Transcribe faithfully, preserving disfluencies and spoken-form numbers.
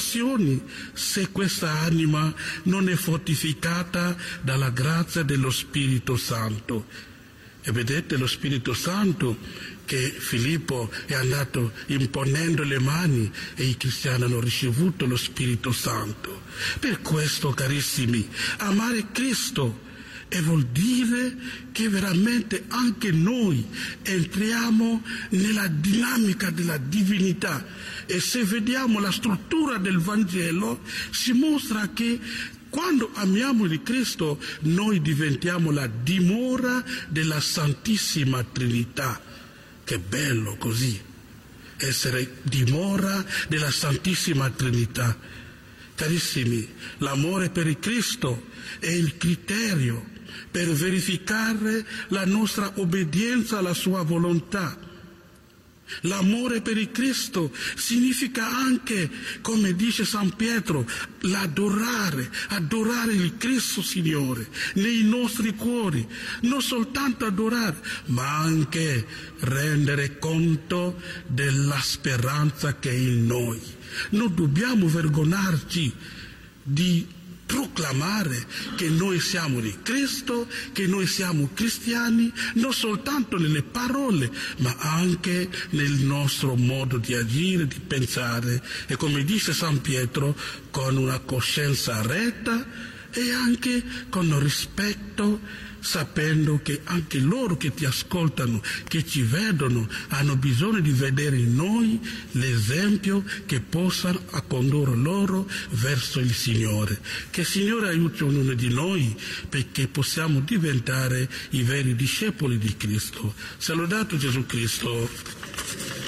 passioni se questa anima non è fortificata dalla grazia dello Spirito Santo. E vedete lo Spirito Santo che Filippo è andato imponendo le mani e i cristiani hanno ricevuto lo Spirito Santo. Per questo, carissimi, amare Cristo e vuol dire che veramente anche noi entriamo nella dinamica della divinità. E se vediamo la struttura del Vangelo, si mostra che quando amiamo il Cristo, noi diventiamo la dimora della Santissima Trinità. Che bello così, essere dimora della Santissima Trinità. Carissimi, l'amore per il Cristo è il criterio per verificare la nostra obbedienza alla sua volontà. L'amore per il Cristo significa anche, come dice San Pietro, l'adorare, adorare il Cristo Signore nei nostri cuori, non soltanto adorare, ma anche rendere conto della speranza che è in noi. Non dobbiamo vergognarci di proclamare che noi siamo di Cristo, che noi siamo cristiani, non soltanto nelle parole, ma anche nel nostro modo di agire, di pensare, e come dice San Pietro, con una coscienza retta e anche con rispetto, sapendo che anche loro che ti ascoltano, che ci vedono, hanno bisogno di vedere in noi l'esempio che possa condurre loro verso il Signore. Che il Signore aiuti ognuno di noi perché possiamo diventare i veri discepoli di Cristo. Sia lodato Gesù Cristo.